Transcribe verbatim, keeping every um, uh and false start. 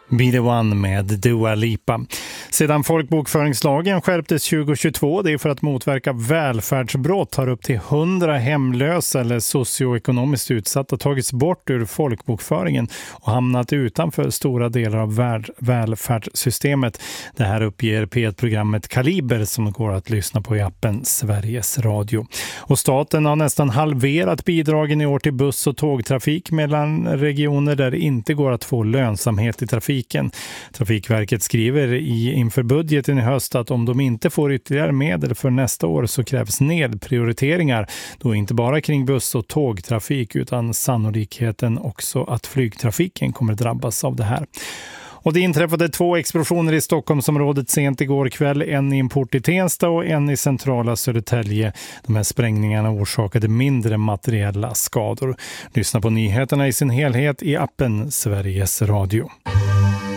Be the One med Dua Lipa. Sedan folkbokföringslagen skärptes tjugohundratjugotvå, det är för att motverka välfärdsbrott, har upp till hundra hemlösa eller socioekonomiskt utsatta tagits bort ur folkbokföringen och hamnat utanför stora delar av värld- välfärdssystemet. Det här uppger P ett-programmet Kaliber som går att lyssna på i appen Sveriges Radio. Och staten har nästan halverat bidragen i år till buss- och tågtrafik mellan regioner där det inte går att få lönsamhet i trafik. Trafikverket skriver i inför budgeten i höst att om de inte får ytterligare medel för nästa år så krävs nedprioriteringar, då inte bara kring buss- och tågtrafik utan sannolikheten också att flygtrafiken kommer drabbas av det här. Och det inträffade två explosioner i Stockholmsområdet sent igår kväll, en i en port i Tensta och en i centrala Södertälje. De här sprängningarna orsakade mindre materiella skador. Lyssna på nyheterna i sin helhet i appen Sveriges Radio.